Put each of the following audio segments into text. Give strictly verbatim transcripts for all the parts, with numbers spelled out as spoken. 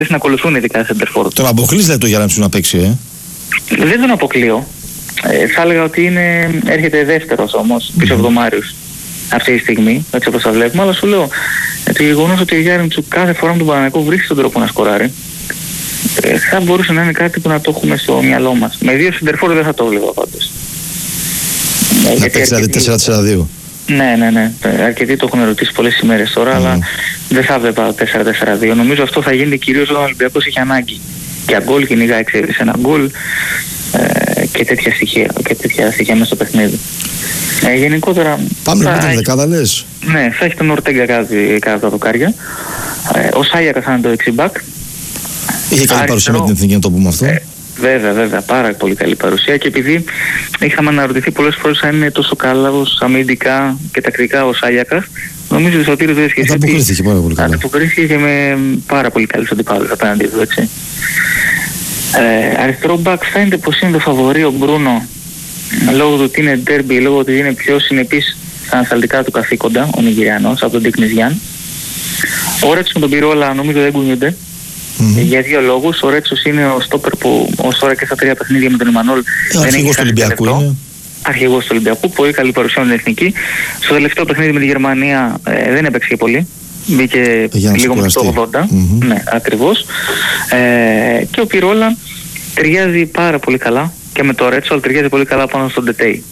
να ακολουθούν ειδικά center forward. Τον αποκλείς δηλαδή το Γιάννη να παίξει, ε? Δεν τον αποκλείω. Ε, θα έλεγα ότι είναι, έρχεται δεύτερος όμως πίσω από τον Μάριους αυτή τη στιγμή, έτσι όπως τα βλέπουμε, αλλά σου λέω το γεγονός ότι ο Γιάννητσου κάθε φορά με τον Παναθηναϊκό βρίσκει τον τρόπο να σκοράρει, ε, θα μπορούσε να είναι κάτι που να το έχουμε στο μυαλό μας. Με δύο σεντερφόρ δεν θα το βλέπω πάντως. Ε, να παίξει δηλαδή τέσσερα τέσσερα δύο. Ναι, ναι, ναι. Αρκετοί το έχουν ρωτήσει πολλές ημέρες τώρα, mm. αλλά δεν θα βλέπα τέσσερα τέσσερα δύο. Νομίζω αυτό θα γίνει κυρίως όταν ο Ολυμπιακός έχει ανάγκη. Για γκολ κυνηγάει, ξέρεις, ένα γκολ ε, και τέτοια στοιχεία, και τέτοια στοιχεία μέσα στο παιχνίδι. Ε, γενικότερα... Πάμε να πείτε δεκάδα λες. Ναι, θα έχει τον Ορτέγκα κάτω από τα δοκάρια. Ε, ο Σάγιακα θα είναι το εξιμπακ. Είχε καλή παρουσία με την Εθνική, να το πούμε αυτό. Ε, βέβαια, βέβαια, πάρα πολύ καλή παρουσία, και επειδή είχαμε αναρωτηθεί πολλές φορές αν είναι τόσο καλός αμυντικά και τακτικά ο Σάγιακας, νομίζω ότι ο Σωτήρης το έσχεσε. Ανταποκρίθηκε πάρα πολύ καλά. Ανταποκρίθηκε και με πάρα πολύ καλούς αντιπάλους απέναντι του, έτσι. Ε, αριστερό μπακ φαίνεται πως είναι το φαβορί ο Μπρούνο, λόγω του ότι είναι ντέρμπι, λόγω του ότι είναι πιο συνεπής στα ανασταλτικά του καθήκοντα, ο Νιγηριανός, από τον Ντίκ Νιζιάν. Ο Ρέτσος με τον Πυρόλα νομίζω δεν κουνιούνται. Mm-hmm. Για δύο λόγους. Ο Ρέτσος είναι ο στόπερ που ως τώρα και στα τρία παιχνίδια με τον Ιμανόλ ε, δεν έχει χάσει λεπτό. Αρχηγός του Ολυμπιακού, πολύ καλή παρουσία με την Εθνική. Στο τελευταίο παιχνίδι με τη Γερμανία ε, δεν έπαιξε πολύ. Μπήκε λίγο με το ογδόντα. Mm-hmm. Ναι, ακριβώς. Ε, και ο Πυρόλα ταιριάζει πάρα πολύ καλά και με το Ρέτσο, αλλά ταιριάζει πολύ καλά πάνω στον Τετέι.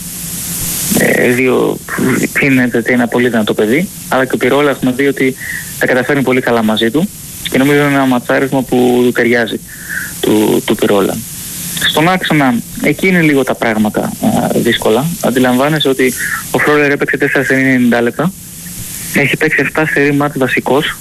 Ε, δύο, είναι Τετέι ένα πολύ δυνατό παιδί, αλλά και ο Πυρόλα έχουμε δει ότι τα καταφέρνει πολύ καλά μαζί του και νομίζω είναι ένα ματσάρισμα που του ταιριάζει του, του Πυρόλα. Στον άξονα, εκεί είναι λίγο τα πράγματα α, δύσκολα. Αντιλαμβάνεσαι ότι ο Φρόλερ έπαιξε τέσσερα σε ενενήντα λεπτά, έχει παίξει επτά σερί μάτς βασικός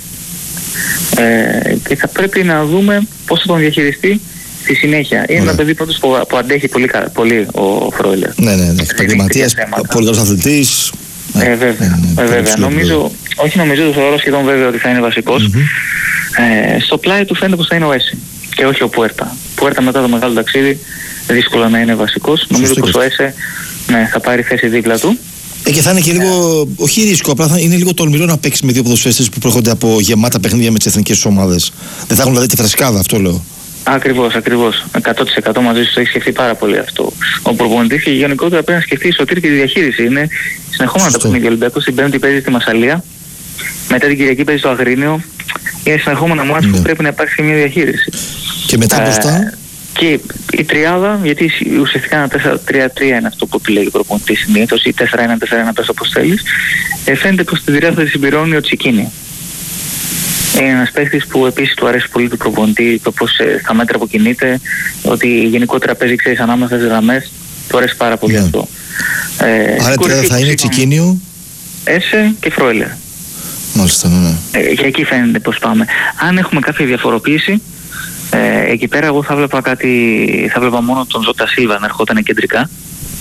ε, και θα πρέπει να δούμε πώς θα τον διαχειριστεί στη συνέχεια. Είναι ένα παιδί πρώτος που, που αντέχει πολύ, πολύ ο Φρόλερ. Ναι, ναι, ναι. Επαγγελματίας, πολύ καλός αθλητής. Ε, βέβαια, ε, βέβαια. Νομίζω, όχι νομίζω, το θεωρώ σχεδόν βέβαιο ότι θα είναι βασικός. Mm-hmm. Ε, στο πλάι του φαίνεται πως θα είναι ο Έση και όχι ο Πουέρτα. Πουέρτα μετά το μεγάλο ταξίδι δύσκολα να είναι βασικός. Νομίζω πως ο Έσε ναι, θα πάρει θέση δίπλα του. Ε, και θα είναι και λίγο, yeah. όχι ρίσκο, απλά θα είναι λίγο τολμηρό να παίξει με δύο ποδοσφαιριστές που προέρχονται από γεμάτα παιχνίδια με τις εθνικές ομάδες. Δεν θα έχουν δηλαδή τη φρεσκάδα, αυτό λέω. Ακριβώς, ακριβώς. εκατό τοις εκατό μαζί σου το έχει σκεφτεί πάρα πολύ αυτό. Ο προπονητής και γενικότερα πρέπει να σκεφτεί Σωτήρη και τη διαχείριση. Είναι συνεχόμενα τα παιχνίδια. Ο Ολυμπιακός την Πέμπτη παίζει στη Μασσαλία, μετά την Κυριακή παίζει στο Αγρίνιο. Είναι συνεχόμενα μάτς ναι. που πρέπει να υπάρξει μια διαχείριση. Και μετά μπροστά. Ε, και η τριάδα, γιατί ουσιαστικά ένα τέσσερα τρία τρία είναι αυτό που επιλέγει ο προπονητής συνήθως, ή τέσσερα ένα τέσσερα ένα, πες όπως θέλεις, ε, φαίνεται πως την τριάδα θα τη συμπληρώνει ο Τσικίνη. Είναι ένας παίκτης που επίσης του αρέσει πολύ του προπονητή, το πως ε, στα μέτρα που κινείται, ότι γενικότερα παίζει, ξέρεις, ανάμεσα στις γραμμές, του αρέσει πάρα πολύ yeah. αυτό. Ε, Άρα τριάδα θα είναι Τσικίνιο, Έσε και Φρόιλερ. Μάλιστα, ναι, ναι. Ε, και εκεί φαίνεται πως πάμε. Αν έχουμε κάποια διαφοροποίηση, ε, εκεί πέρα εγώ θα βλέπα κάτι, θα βλέπα μόνο τον Ζώτα Σίλβα να ερχόταν κεντρικά,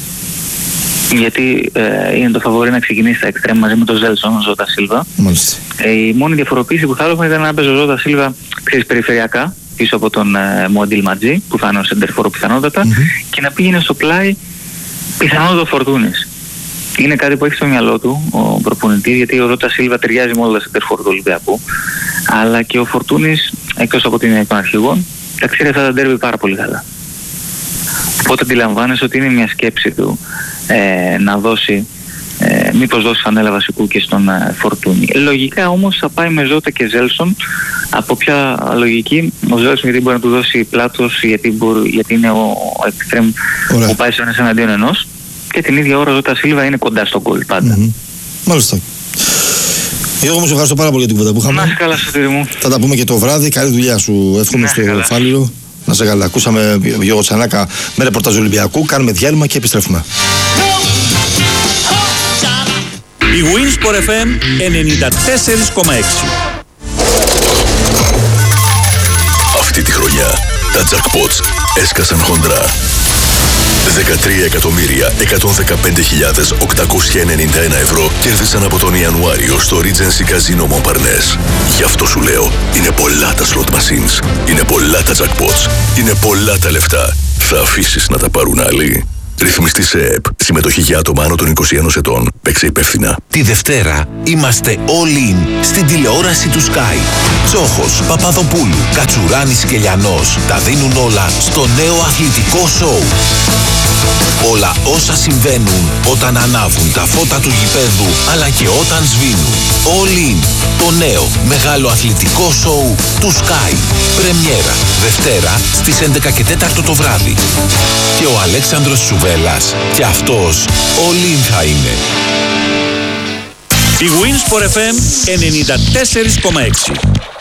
γιατί ε, είναι το φαβορί να ξεκινήσει στα εξτρέμ μαζί με τον Ζέλσον, ο Ζώτα Σίλβα. Μάλιστα. Ε, η μόνη διαφοροποίηση που θα έλεγα ήταν να παίζει ο Ζώτα Σίλβα, ξέρεις, περιφερειακά, πίσω από τον ε, Μοντίλ Ματζή, που θα είναι ο σεντερφόρο πιθανότατα, mm-hmm. και να πήγαινε στο πλάι πιθανότατα ο Φορτούνης. Είναι κάτι που έχει στο μυαλό του ο προπονητής, γιατί ο Ζώτα Σίλβα ταιριάζει με όλα τα σεντερφόρ του Ολυμπιακού, αλλά και ο Φορτούνης, εκτός από την των αρχηγών, τα ξέρει αυτά τα ντέρμπι πάρα πολύ καλά. Οπότε αντιλαμβάνεσαι ότι είναι μια σκέψη του ε, να δώσει, ε, μήπως δώσει φανέλα βασικού και στον ε, Φορτούνη. Λογικά όμως θα πάει με Ζώτα και Ζέλσον. Από ποια λογική? Ο Ζέλσον γιατί μπορεί να του δώσει πλάτος, γιατί, μπορεί, γιατί είναι ο, ο εξτρέμ που πάει σε ένας εναντίον ενός. Και την ίδια ώρα ο Ζώτα Σίλβα είναι κοντά στον γκολ πάντα. Mm-hmm. Μάλιστα. Εγώ μου σε ευχαριστώ πάρα πολύ για την κουβέντα που είχαμε. Να είσαι καλά, Σωτήρη μου. Θα τα πούμε και το βράδυ. Καλή δουλειά σου. Εύχομαι στο Φάληρο. Να σε καλά. Ακούσαμε Γιώργο Τσανάκα με ρεπορτάζ Ολυμπιακού. Κάνουμε διάλειμμα και επιστρέφουμε. Η Winsport εφ εμ ενενήντα τέσσερα κόμμα έξι. Αυτή τη χρονιά τα jackpots έσκασαν χοντρά. δεκατρία εκατομμύρια εκατόν δεκαπέντε χιλιάδες οκτακόσια ενενήντα ένα ευρώ κέρδισαν από τον Ιανουάριο στο Regency Casino Montparnasse. Γι' αυτό σου λέω, είναι πολλά τα slot machines, είναι πολλά τα jackpots, είναι πολλά τα λεφτά. Θα αφήσεις να τα πάρουν άλλοι? Ρυθμιστή σε ΕΕΠ. Συμμετοχή για άτομα άνω των είκοσι ενός ετών. Παίξε υπεύθυνα. Τη Δευτέρα είμαστε all in στην τηλεόραση του Sky. Τσόχος, Παπαδοπούλου, Κατσουράνης και Λιανός τα δίνουν όλα στο νέο αθλητικό σοου. Όλα όσα συμβαίνουν όταν ανάβουν τα φώτα του γηπέδου αλλά και όταν σβήνουν. All in. Το νέο μεγάλο αθλητικό σοου του Sky. Πρεμιέρα Δευτέρα στις έντεκα και τέσσερα το βράδυ. Και ο Αλέξανδρος Σουβέλλας και αυτός all in θα είναι. Η Winsport εφ εμ ενενήντα τέσσερα κόμμα έξι.